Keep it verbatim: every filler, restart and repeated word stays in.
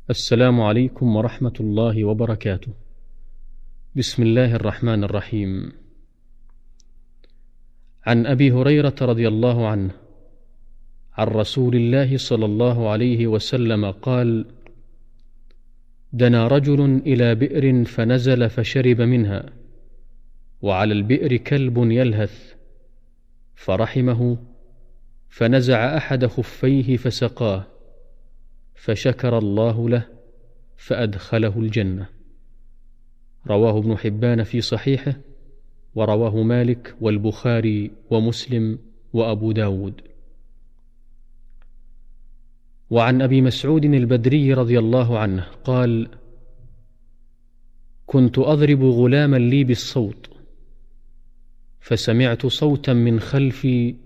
السلام عليكم ورحمة الله وبركاته. بسم الله الرحمن الرحيم. عن أبي هريرة رضي الله عنه عن رسول الله صلى الله عليه وسلم قال: دنا رجل إلى بئر فنزل فشرب منها، وعلى البئر كلب يلهث، فرحمه، فنزع أحد خفيه فسقاه، فشكر الله له فأدخله الجنة. رواه ابن حبان في صحيحه، ورواه مالك والبخاري ومسلم وأبو داود. وعن أبي مسعود البدري رضي الله عنه قال: كنت أضرب غلاما لي بالصوت، فسمعت صوتا من خلفي